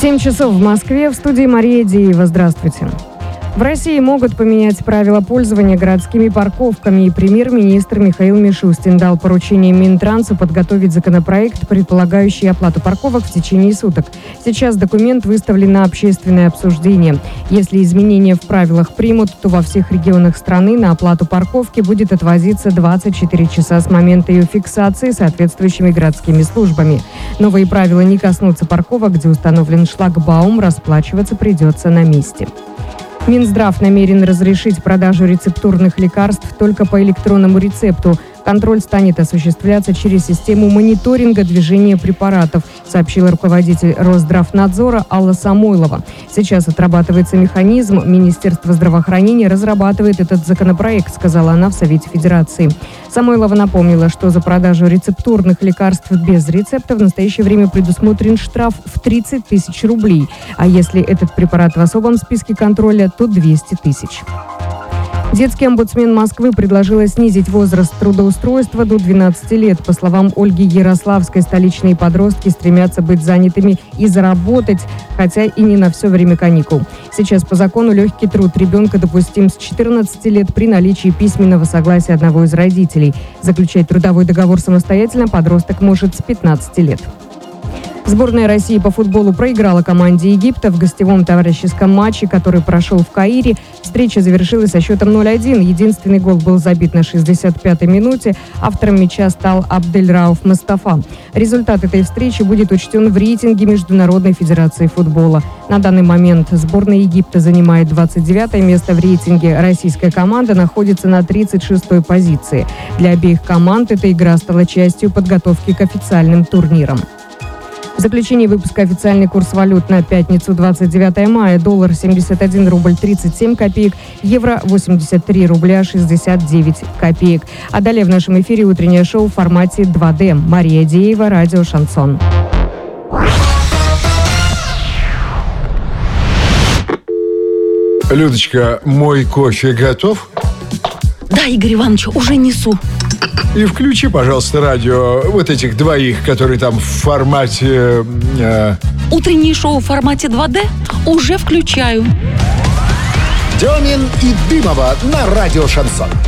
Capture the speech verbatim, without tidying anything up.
семь часов в Москве. В студии Мария Деева. Здравствуйте. В России могут поменять правила пользования городскими парковками, и премьер-министр Михаил Мишустин дал поручение Минтрансу подготовить законопроект, предполагающий оплату парковок в течение суток. Сейчас документ выставлен на общественное обсуждение. Если изменения в правилах примут, то во всех регионах страны на оплату парковки будет отвозиться двадцать четыре часа с момента ее фиксации соответствующими городскими службами. Новые правила не коснутся парковок, где установлен шлагбаум, расплачиваться придется на месте. Минздрав намерен разрешить продажу рецептурных лекарств только по электронному рецепту. Контроль станет осуществляться через систему мониторинга движения препаратов, сообщила руководитель Росздравнадзора Алла Самойлова. Сейчас отрабатывается механизм. Министерство здравоохранения разрабатывает этот законопроект, сказала она в Совете Федерации. Самойлова напомнила, что за продажу рецептурных лекарств без рецепта в настоящее время предусмотрен штраф в тридцать тысяч рублей. А если этот препарат в особом списке контроля, то двести тысяч. Детский омбудсмен Москвы предложила снизить возраст трудоустройства до двенадцати лет. По словам Ольги Ярославской, столичные подростки стремятся быть занятыми и заработать, хотя и не на все время каникул. Сейчас по закону легкий труд ребенка допустим с четырнадцати лет при наличии письменного согласия одного из родителей. Заключать трудовой договор самостоятельно подросток может с пятнадцати лет. Сборная России по футболу проиграла команде Египта в гостевом товарищеском матче, который прошел в Каире. Встреча завершилась со счетом ноль один. Единственный гол был забит на шестьдесят пятой минуте. Автором мяча стал Абдельрауф Мустафа. Результат этой встречи будет учтен в рейтинге Международной федерации футбола. На данный момент сборная Египта занимает двадцать девятое место в рейтинге. Российская команда находится на тридцать шестой позиции. Для обеих команд эта игра стала частью подготовки к официальным турнирам. В заключении выпуска официальный курс валют на пятницу, двадцать девятое мая. Доллар семьдесят один рубль тридцать семь копеек, евро восемьдесят три рубля шестьдесят девять копеек. А далее в нашем эфире утреннее шоу в формате два дэ. Мария Деева, радио «Шансон». Людочка, мой кофе готов? Да, Игорь Иванович, уже несу. И включи, пожалуйста, радио вот этих двоих, которые там в формате... Э... Утреннее шоу в формате два дэ уже включаю. Демин и Дымова на радио «Шансон».